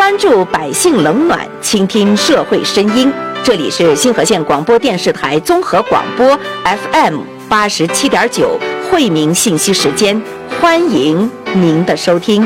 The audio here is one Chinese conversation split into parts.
关注百姓冷暖，倾听社会声音。这里是新河县广播电视台综合广播 FM87.9惠民信息时间，欢迎您的收听。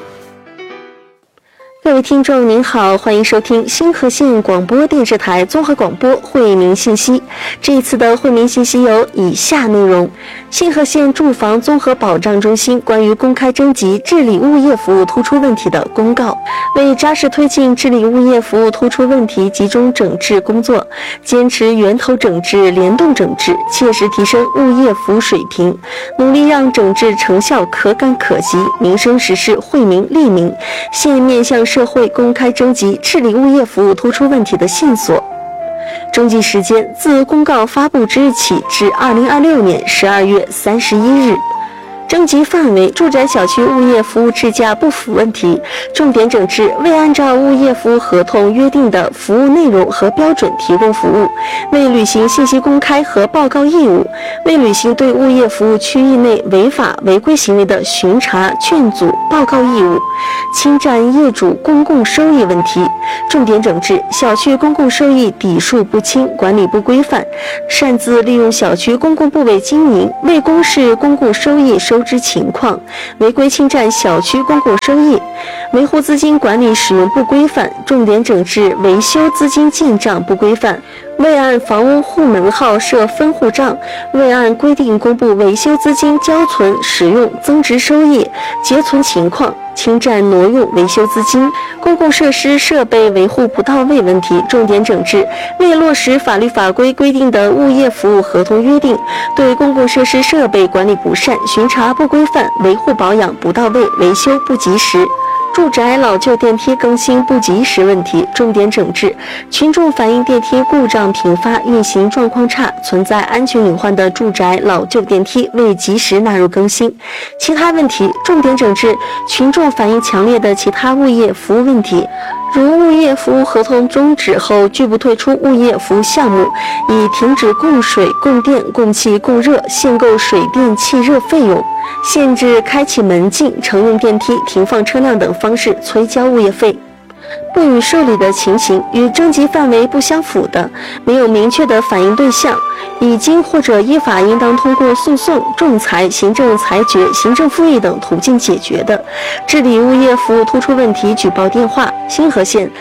各位听众您好，欢迎收听新河县广播电视台综合广播惠民信息。这一次的惠民信息有以下内容：新河县住房综合保障中心关于公开征集治理物业服务突出问题的公告，为扎实推进治理物业服务突出问题集中整治工作，坚持源头整治、联动整治，切实提升物业服务水平，努力让整治成效可感可及，民生实事惠民利民。县面向社会公开征集治理物业服务突出问题的线索。征集时间自公告发布之日起至2026年12月31日。征集范围：住宅小区物业服务质价不符问题，重点整治未按照物业服务合同约定的服务内容和标准提供服务，未履行信息公开和报告义务，未履行对物业服务区域内违法违规行为的巡查、劝阻、报告义务，侵占业主公共收益问题，重点整治小区公共收益底数不清、管理不规范，擅自利用小区公共部位经营，未公示公共收益收支情况，违规侵占小区公共收益，维护资金管理使用不规范，重点整治维修资金进账不规范，未按房屋户门号设分户账，未按规定公布维修资金交存、使用、增值收益、结存情况，侵占挪用维修资金，公共设施设备维护不到位问题，重点整治未落实法律法规规定的物业服务合同约定，对公共设施设备管理不善、巡查不规范、维护保养不到位、维修不及时。住宅老旧电梯更新不及时问题，重点整治群众反映电梯故障频发、运行状况差、存在安全隐患的住宅老旧电梯未及时纳入更新。其他问题，重点整治群众反映强烈的其他物业服务问题，如物业服务合同终止后拒不退出物业服务项目，以停止供水、供电、供气、供热、限购水电气热费用，限制开启门禁、乘用电梯、停放车辆等方式催交物业费。不予受理的情形，与征集范围不相符的，没有明确的反映对象，已经或者依法应当通过诉讼、仲裁、行政裁决、行政复议等途径解决的，治理物业服务突出问题举报电话：新河县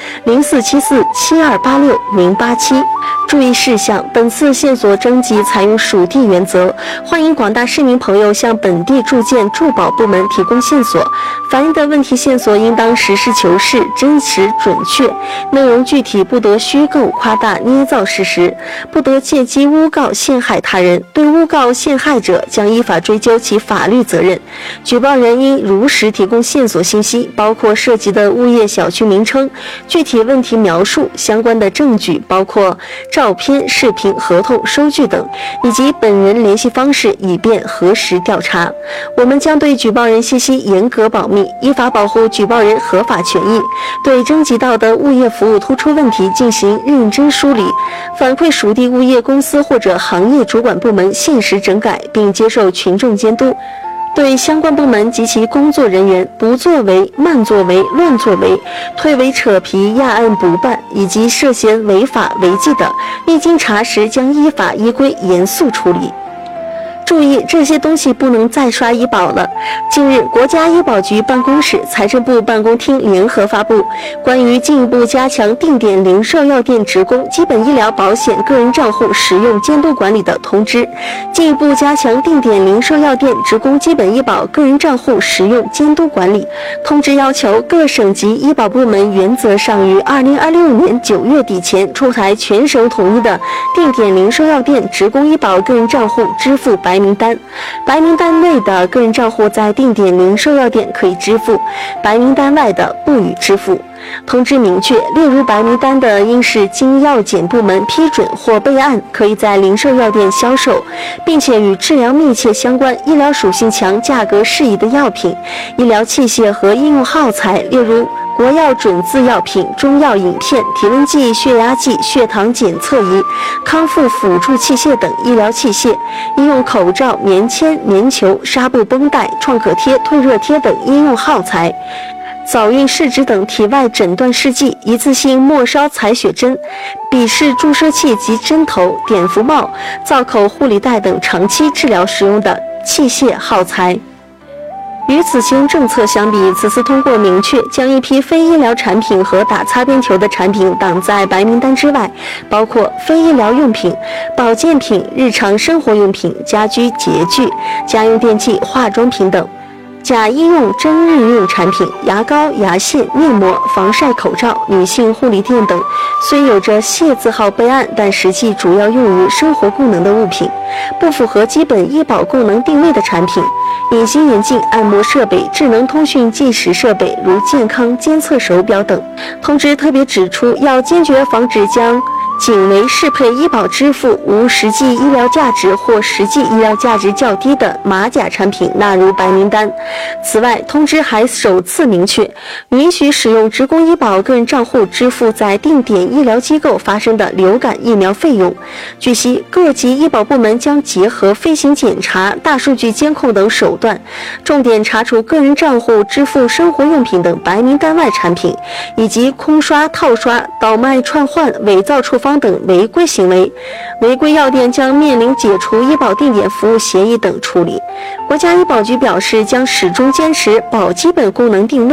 04747286-087。注意事项：本次线索征集采用属地原则，欢迎广大市民朋友向本地住建住保部门提供线索，反映的问题线索应当实事求是、真实准确，内容具体，不得虚构、夸大、捏造事实，不得借机诬告陷害他人，对诬告陷害者将依法追究其法律责任。举报人应如实提供线索信息，包括涉及的物业小区名称、具体问题描述、相关的证据，包括照片、视频、合同、收据等，以及本人联系方式，以便核实调查。我们将对举报人信息严格保密，依法保护举报人合法权益，对征集到的物业服务突出问题进行认真梳理，反馈属地物业公司或者行业主管部门限时整改，并接受群众监督。对相关部门及其工作人员不作为、慢作为、乱作为、推诿扯皮、压案不办，以及涉嫌违法违纪的，一经查实将依法依规严肃处理。注意，这些东西不能再刷医保了。近日，国家医保局办公室、财政部办公厅联合发布关于进一步加强定点零售药店职工基本医疗保险个人账户使用监督管理的通知，进一步加强定点零售药店职工基本医保个人账户使用监督管理。通知要求各省级医保部门原则上于2026年9月底前出台全省统一的定点零售药店职工医保个人账户支付白名单，白名单内的个人账户在定点零售药店可以支付，白名单外的不予支付。通知明确，列入白名单的应是经药检部门批准或备案，可以在零售药店销售，并且与治疗密切相关、医疗属性强、价格适宜的药品、医疗器械和应用耗材，例如国药准字药品、中药饮片、体温计、血压计、血糖检测仪、康复辅助器械等医疗器械，医用口罩、棉签、棉球、纱布绷带、创可贴、退热贴等医用耗材。 早孕试纸等体外诊断试剂、一次性末梢采血针、鼻式注射器及针头、碘伏帽、造口护理带等长期治疗使用的器械耗材。与此前政策相比，此次通过明确将一批非医疗产品和打擦边球的产品挡在白名单之外，包括非医疗用品、保健品、日常生活用品、家居洁具、家用电器、化妆品等。假医用、真日用产品、牙膏、牙线、面膜、防晒口罩、女性护理垫等，虽有着械字号备案，但实际主要用于生活功能的物品，不符合基本医保功能定位的产品，隐形眼镜、按摩设备、智能通讯计时设备，如健康监测手表等。通知特别指出，要坚决防止将仅为适配医保支付、无实际医疗价值或实际医疗价值较低的马甲产品纳入白名单。此外，通知还首次明确，允许使用职工医保个人账户支付在定点医疗机构发生的流感疫苗费用。据悉，各级医保部门将结合飞行检查、大数据监控等手段，重点查处个人账户支付生活用品等白名单外产品，以及空刷、套刷、倒卖、串换、伪造处方等违规行为。违规药店将面临解除医保定点服务协议等处理。国家医保局表示，将始终坚持保基本功能定位。